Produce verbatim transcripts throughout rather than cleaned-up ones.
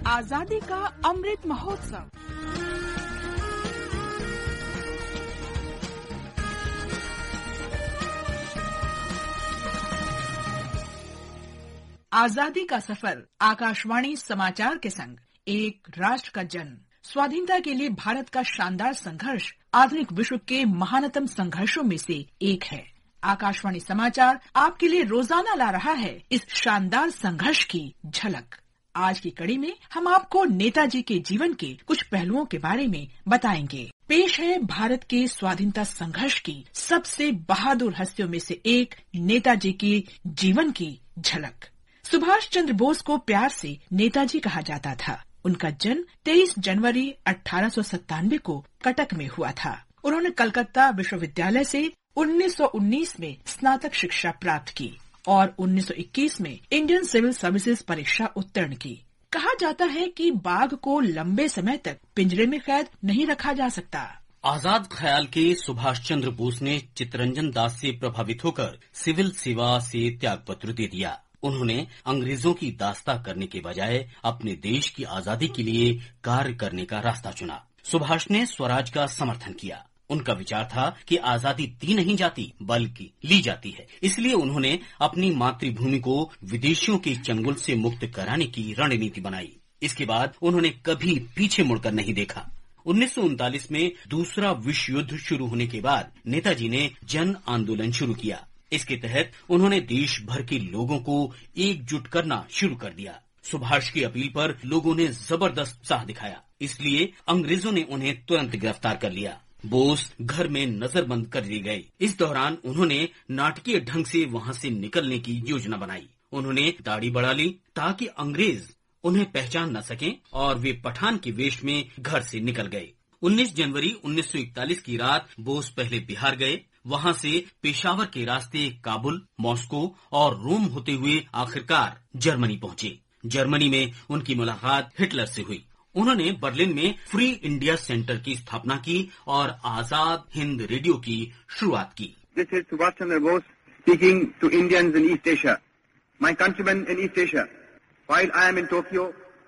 आजादी का अमृत महोत्सव। आजादी का सफर आकाशवाणी समाचार के संग एक राष्ट्र का जन्म, स्वाधीनता के लिए भारत का शानदार संघर्ष आधुनिक विश्व के महानतम संघर्षों में से एक है। आकाशवाणी समाचार आपके लिए रोजाना ला रहा है इस शानदार संघर्ष की झलक। आज की कड़ी में हम आपको नेताजी के जीवन के कुछ पहलुओं के बारे में बताएंगे। पेश है भारत के स्वाधीनता संघर्ष की सबसे बहादुर हस्तियों में से एक नेताजी के जीवन की झलक। सुभाष चंद्र बोस को प्यार से नेताजी कहा जाता था। उनका जन्म तेईस जनवरी अठारह सौ सत्तानवे को कटक में हुआ था। उन्होंने कलकत्ता विश्वविद्यालय से उन्नीस सौ उन्नीस में स्नातक शिक्षा प्राप्त की और उन्नीस सौ इक्कीस में इंडियन सिविल सर्विसेज परीक्षा उत्तीर्ण की। कहा जाता है कि बाघ को लंबे समय तक पिंजरे में कैद नहीं रखा जा सकता। आजाद ख्याल के सुभाष चंद्र बोस ने चित्तरंजन दास से प्रभावित होकर सिविल सेवा से त्याग पत्र दे दिया। उन्होंने अंग्रेजों की दास्ता करने के बजाय अपने देश की आजादी के लिए कार्य करने का रास्ता चुना। सुभाष ने स्वराज का समर्थन किया। उनका विचार था कि आजादी दी नहीं जाती बल्कि ली जाती है। इसलिए उन्होंने अपनी मातृभूमि को विदेशियों के चंगुल से मुक्त कराने की रणनीति बनाई। इसके बाद उन्होंने कभी पीछे मुड़कर नहीं देखा। उन्नीस सौ उनतालीस में दूसरा विश्व युद्ध शुरू होने के बाद नेताजी ने जन आंदोलन शुरू किया। इसके तहत उन्होंने देश भर के लोगों को एकजुट करना शुरू कर दिया। सुभाष की अपील पर लोगों ने जबरदस्त उत्साह दिखाया, इसलिए अंग्रेजों ने उन्हें तुरंत गिरफ्तार कर लिया। बोस घर में नजरबंद कर दिए गए। इस दौरान उन्होंने नाटकीय ढंग से वहां से निकलने की योजना बनाई। उन्होंने दाढ़ी बढ़ा ली ताकि अंग्रेज उन्हें पहचान न सकें और वे पठान के वेश में घर से निकल गए। उन्नीस जनवरी उन्नीस सौ इकतालीस की रात बोस पहले बिहार गए, वहां से पेशावर के रास्ते काबुल, मॉस्को और रोम होते हुए आखिरकार जर्मनी पहुंचे। जर्मनी में उनकी मुलाकात हिटलर से हुई। उन्होंने बर्लिन में फ्री इंडिया सेंटर की स्थापना की और आजाद हिंद रेडियो की शुरुआत की। This is Subhash Chandra Bose speaking to Indians in East Asia. My countrymen in East Asia, while I am in Tokyo,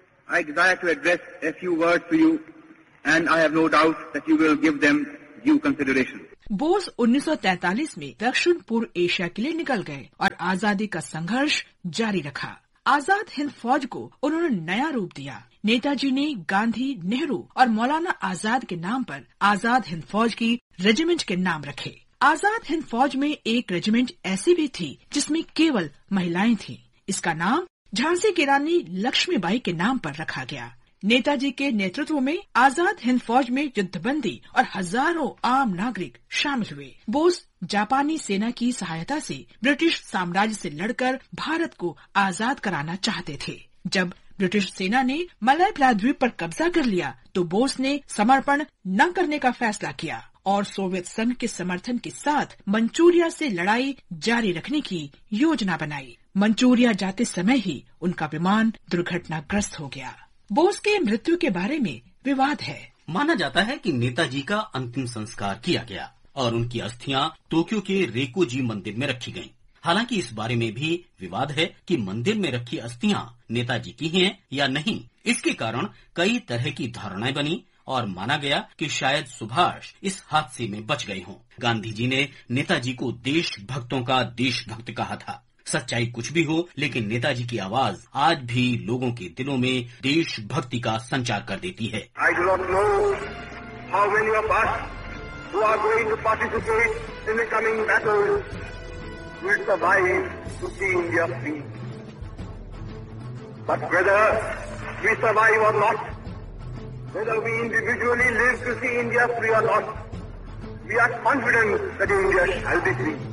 I desire to address a few words to you, and I have no doubt that you will give them due consideration. Bose उन्नीस सौ तैंतालीस में दक्षिण पूर्व Asia के लिए निकल गए और आजादी का संघर्ष जारी रखा। आजाद हिंद फौज को उन्होंने नया रूप दिया। नेताजी ने गांधी, नेहरू और मौलाना आजाद के नाम पर आजाद हिंद फौज की रेजिमेंट के नाम रखे। आजाद हिंद फौज में एक रेजिमेंट ऐसी भी थी जिसमें केवल महिलाएं थीं। इसका नाम झांसी की रानी लक्ष्मीबाई के नाम पर रखा गया। नेताजी के नेतृत्व में आजाद हिंद फौज में युद्धबंदी और हजारों आम नागरिक शामिल हुए। बोस जापानी सेना की सहायता से ब्रिटिश साम्राज्य से लड़कर भारत को आजाद कराना चाहते थे। जब ब्रिटिश सेना ने मलय प्रायद्वीप पर कब्जा कर लिया तो बोस ने समर्पण न करने का फैसला किया और सोवियत संघ के समर्थन के साथ मंचूरिया से लड़ाई जारी रखने की योजना बनाई। मंचूरिया जाते समय ही उनका विमान दुर्घटनाग्रस्त हो गया। बोस के मृत्यु के बारे में विवाद है। माना जाता है कि नेताजी का अंतिम संस्कार किया गया और उनकी अस्थियां टोक्यो के रेकोजी मंदिर में रखी गईं। हालांकि इस बारे में भी विवाद है कि मंदिर में रखी अस्थियां नेताजी की हैं या नहीं। इसके कारण कई तरह की धारणाएं बनी और माना गया कि शायद सुभाष इस हादसे में बच गए हों। गांधी जी ने नेताजी को देशभक्तों का देशभक्त कहा था। सच्चाई कुछ भी हो, लेकिन नेताजी की आवाज आज भी लोगों के दिलों में देशभक्ति का संचार कर देती है। I do not know how many of us who are going to participate in the coming battle will survive to see India free. But whether we survive or not, whether we individually live to see India free or not, we are confident that India shall be free.